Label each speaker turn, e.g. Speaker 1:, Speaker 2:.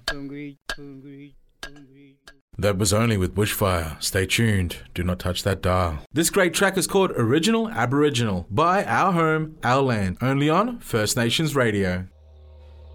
Speaker 1: That was only with Bushfire. Stay tuned. Do not touch that dial. This great track is called Original Aboriginal by Our Home, Our Land, only on First Nations Radio.